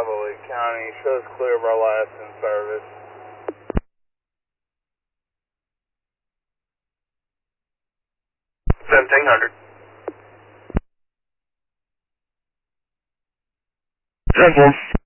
Lee County. Shows clear of our last in service. $1,700. Yes.